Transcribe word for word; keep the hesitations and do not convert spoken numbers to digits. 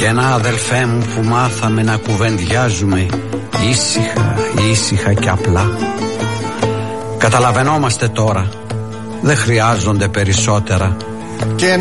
Και ένα αδελφέ μου που μάθαμε να κουβεντιάζουμε ήσυχα, ήσυχα και απλά. Καταλαβαίνόμαστε τώρα, δεν χρειάζονται περισσότερα.